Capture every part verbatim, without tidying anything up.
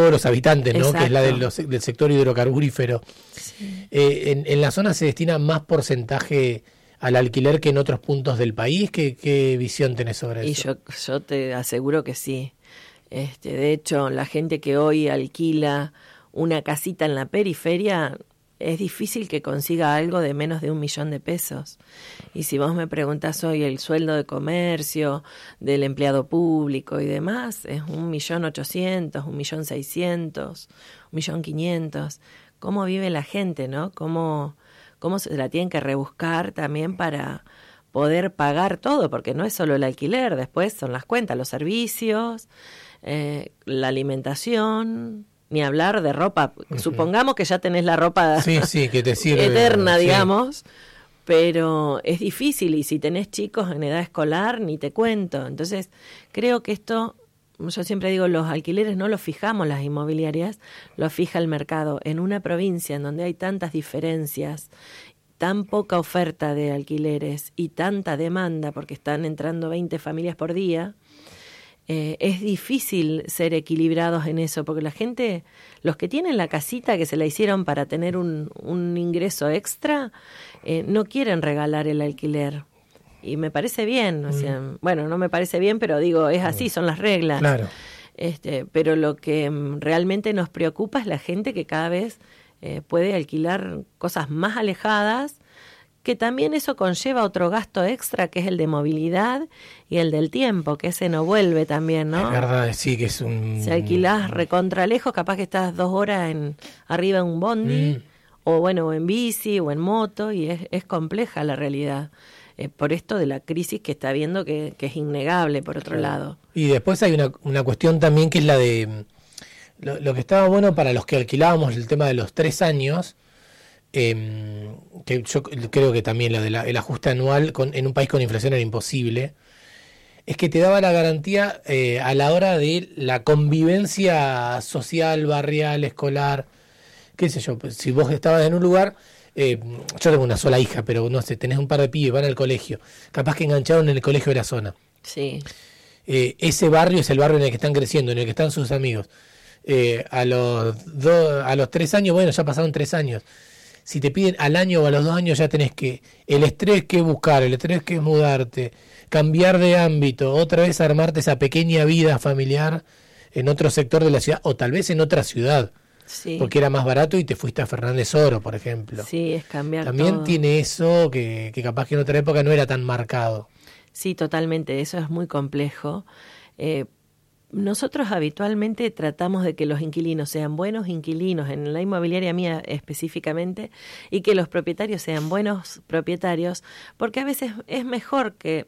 todos los habitantes, ¿no? Exacto. Que es la de los, del sector hidrocarburífero. Sí. Eh, en, en la zona se destina más porcentaje al alquiler que en otros puntos del país. ¿Qué, qué visión tenés sobre Y eso? yo, yo te aseguro que sí. Este, de hecho, la gente que hoy alquila una casita en la periferia, es difícil que consiga algo de menos de un millón de pesos. Y si vos me preguntás hoy el sueldo de comercio, del empleado público y demás, es un millón ochocientos, un millón seiscientos, un millón quinientos. ¿Cómo vive la gente, no? ¿Cómo, cómo se la tienen que rebuscar también para poder pagar todo? Porque no es solo el alquiler, después son las cuentas, los servicios, eh, la alimentación... Ni hablar de ropa. Uh-huh. Supongamos que ya tenés la ropa sí, sí, que te sirve, eterna, sí. digamos, pero es difícil y si tenés chicos en edad escolar, ni te cuento. Entonces, creo que esto, yo siempre digo, los alquileres no los fijamos las inmobiliarias, los fija el mercado. En una provincia en donde hay tantas diferencias, tan poca oferta de alquileres y tanta demanda, porque están entrando veinte familias por día, Eh, es difícil ser equilibrados en eso, porque la gente, los que tienen la casita que se la hicieron para tener un, un ingreso extra, eh, no quieren regalar el alquiler. Y me parece bien, o sea, mm. bueno, no me parece bien, pero digo, es así, son las reglas. Claro. Este, pero lo que mm, realmente nos preocupa es la gente que cada vez eh, puede alquilar cosas más alejadas, que también eso conlleva otro gasto extra, que es el de movilidad y el del tiempo, que ese no vuelve también, ¿no? Es verdad, sí, que es un... Si alquilás recontra lejos, capaz que estás dos horas en arriba de un bondi, mm. o bueno, en bici, o en moto, y es, es compleja la realidad. Eh, por esto de la crisis que está viendo, que, que es innegable, por otro claro. lado. Y después hay una, una cuestión también que es la de... Lo, lo que estaba bueno para los que alquilábamos el tema de los tres años... Eh, que yo creo que también lo del de ajuste anual con, en un país con inflación era imposible, es que te daba la garantía eh, a la hora de la convivencia social, barrial, escolar, qué sé yo, pues, si vos estabas en un lugar, eh, yo tengo una sola hija, pero no sé, tenés un par de pibes, van al colegio, capaz que engancharon en el colegio de la zona. Sí. Eh, ese barrio es el barrio en el que están creciendo, en el que están sus amigos. Eh, a los do, a los tres años, bueno, ya pasaron tres años. Si te piden al año o a los dos años, ya tenés que el estrés que buscar, el estrés que es mudarte, cambiar de ámbito, otra vez armarte esa pequeña vida familiar en otro sector de la ciudad o tal vez en otra ciudad, sí. porque era más barato y te fuiste a Fernández Oro, por ejemplo. Sí, es cambiar También todo. tiene eso que, que capaz que en otra época no era tan marcado. Sí, totalmente, eso es muy complejo. Eh, Nosotros habitualmente tratamos de que los inquilinos sean buenos inquilinos, en la inmobiliaria mía específicamente, y que los propietarios sean buenos propietarios, porque a veces es mejor que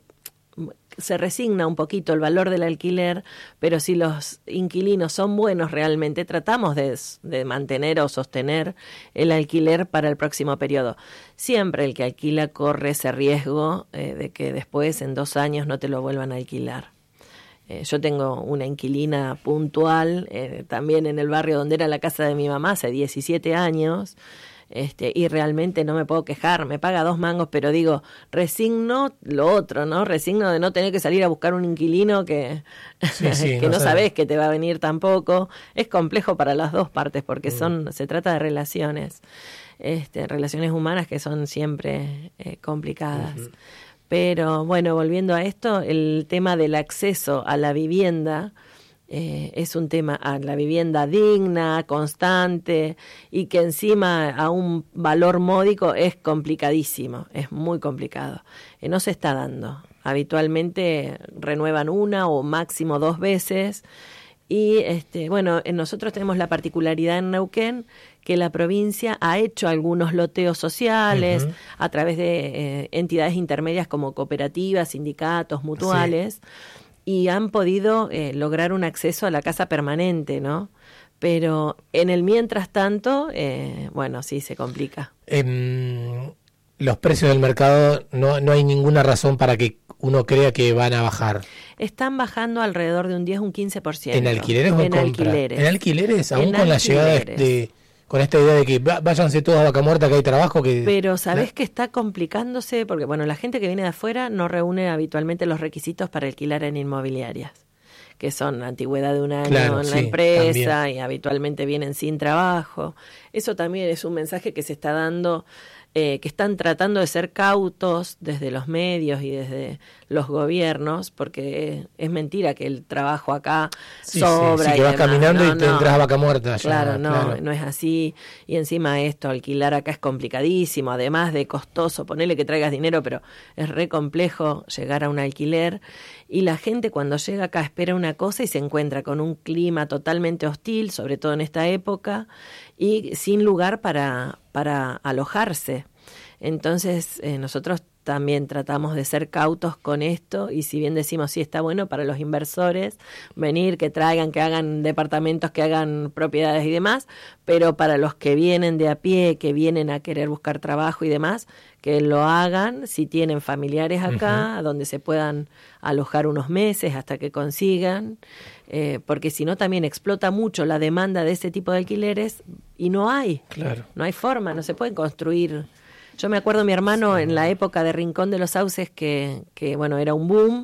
se resigna un poquito el valor del alquiler, pero si los inquilinos son buenos realmente, tratamos de, de mantener o sostener el alquiler para el próximo periodo. Siempre el que alquila corre ese riesgo eh, de que después en dos años no te lo vuelvan a alquilar. Eh, yo tengo una inquilina puntual, eh, también en el barrio donde era la casa de mi mamá hace diecisiete años, este, y realmente no me puedo quejar, me paga dos mangos, pero digo, resigno lo otro, ¿no? Resigno de no tener que salir a buscar un inquilino que, sí, sí, que no, no sabés que te va a venir tampoco. Es complejo para las dos partes porque mm. son se trata de relaciones, este, relaciones humanas que son siempre eh, complicadas. Uh-huh. Pero bueno, volviendo a esto, el tema del acceso a la vivienda eh, es un tema, a la vivienda digna, constante y que encima a un valor módico es complicadísimo, es muy complicado. Eh, no se está dando. Habitualmente renuevan una o máximo dos veces. Y este, bueno, nosotros tenemos la particularidad en Neuquén que la provincia ha hecho algunos loteos sociales uh-huh. a través de eh, entidades intermedias como cooperativas, sindicatos, mutuales, sí. y han podido eh, lograr un acceso a la casa permanente, ¿no? Pero en el mientras tanto, eh, bueno, sí se complica. Eh, los precios del mercado, no, no hay ninguna razón para que uno crea que van a bajar. Están bajando alrededor de un diez, un quince por ciento. ¿En alquileres o en, en compra? Alquileres. ¿En alquileres? Aún en con alquileres. la llegada de, de... con esta idea de que váyanse todos a Vaca Muerta, que hay trabajo. Que Pero ¿sabés ¿no? que está complicándose? Porque bueno, la gente que viene de afuera no reúne habitualmente los requisitos para alquilar en inmobiliarias. que son la antigüedad de un año Claro, en la sí, empresa también. y habitualmente vienen sin trabajo. Eso también es un mensaje que se está dando, eh, que están tratando de ser cautos desde los medios y desde los gobiernos, porque es mentira que el trabajo acá Sí, sobra. sí, sí, que y vas demás. caminando No, y te no. entras a vaca muerta. Ya, Claro, no, claro. no es así. Y encima esto, alquilar acá es complicadísimo, además de costoso. Ponele que traigas dinero, pero es re complejo llegar a un alquiler. Y la gente cuando llega acá espera una cosa y se encuentra con un clima totalmente hostil, sobre todo en esta época, y sin lugar para, para alojarse. Entonces, eh, nosotros también tratamos de ser cautos con esto, y si bien decimos sí está bueno para los inversores venir, que traigan, que hagan departamentos, que hagan propiedades y demás, pero para los que vienen de a pie, que vienen a querer buscar trabajo y demás, que lo hagan si tienen familiares acá, uh-huh. donde se puedan alojar unos meses hasta que consigan, eh, porque si no también explota mucho la demanda de ese tipo de alquileres y no hay, claro. no hay forma, no se pueden construir. Yo me acuerdo mi hermano en la época de Rincón de los Sauces, que, que bueno, era un boom,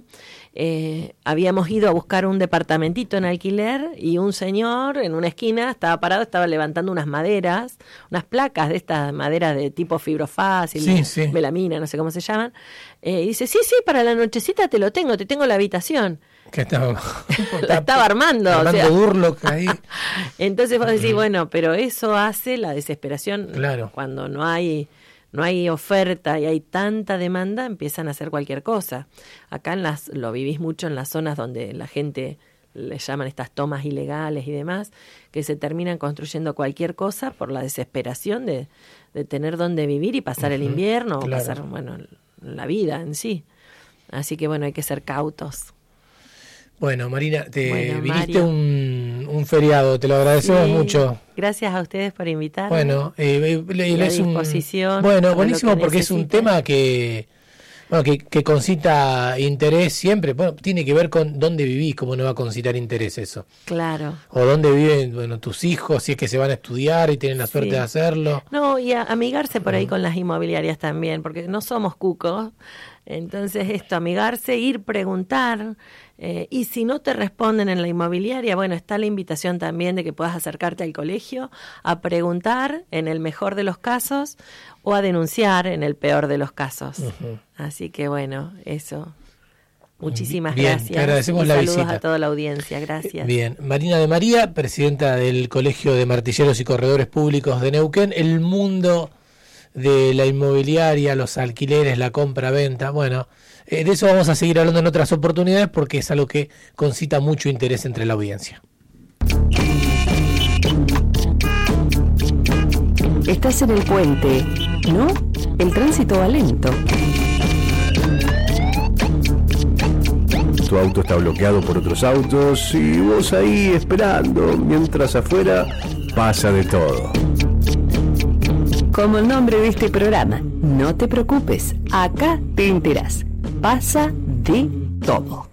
eh, habíamos ido a buscar un departamentito en alquiler y un señor en una esquina estaba parado, estaba levantando unas maderas, unas placas de estas maderas de tipo fibrofácil, sí, sí. melamina, no sé cómo se llaman, eh, y dice, sí, sí, para la nochecita te lo tengo, te tengo la habitación. Que estaba, la estaba armando. Armando o sea. Durlock ahí. Entonces vos decís, bueno, pero eso hace la desesperación. Claro. Cuando no hay... no hay oferta y hay tanta demanda, empiezan a hacer cualquier cosa. Acá en las, lo vivís mucho en las zonas donde la gente le llaman estas tomas ilegales y demás, que se terminan construyendo cualquier cosa por la desesperación de, de tener donde vivir y pasar uh-huh, el invierno, claro. o pasar, bueno, la vida en sí. Así que bueno, hay que ser cautos. Bueno, Marina, te bueno, viniste un, un feriado, te lo agradecemos sí, mucho. Gracias a ustedes por invitarme. Bueno, eh, eh, es disposición un bueno, buenísimo porque necesite. Es un tema que bueno que, que concita interés siempre. Bueno, tiene que ver con dónde vivís, cómo no va a concitar interés eso. Claro. O dónde viven, bueno, tus hijos, si es que se van a estudiar y tienen la suerte sí. de hacerlo. No, y a, amigarse por ahí uh-huh. con las inmobiliarias también, porque no somos cucos. Entonces esto, amigarse, ir, preguntar, eh, y si no te responden en la inmobiliaria, bueno, está la invitación también de que puedas acercarte al colegio a preguntar en el mejor de los casos o a denunciar en el peor de los casos. Uh-huh. Así que bueno, eso. Muchísimas Bien, gracias. Te agradecemos y la saludos visita. a toda la audiencia, gracias. Bien, Marina de María, presidenta del Colegio de Martilleros y Corredores Públicos de Neuquén, el mundo de la inmobiliaria, los alquileres, la compra-venta, bueno, eh, de eso vamos a seguir hablando en otras oportunidades porque es algo que concita mucho interés entre la audiencia. Estás en el puente, ¿no? El tránsito va lento. Tu auto está bloqueado por otros autos y vos ahí esperando, mientras afuera pasa de todo. Como el nombre de este programa, no te preocupes, acá te enterás. Pasa de todo.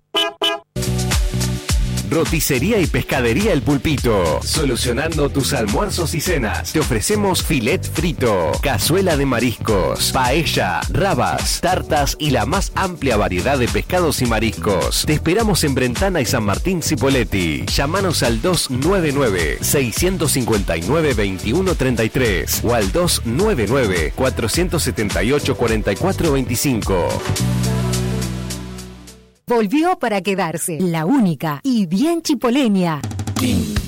Roticería y pescadería El Pulpito. Solucionando tus almuerzos y cenas. Te ofrecemos filet frito, cazuela de mariscos, paella, rabas, tartas y la más amplia variedad de pescados y mariscos. Te esperamos en Brentana y San Martín Cipolletti. Llámanos al dos nueve nueve, seis cinco nueve, dos uno tres tres o al dos nueve nueve, cuatro siete ocho, cuatro cuatro dos cinco. Volvió para quedarse, la única y bien chipoleña.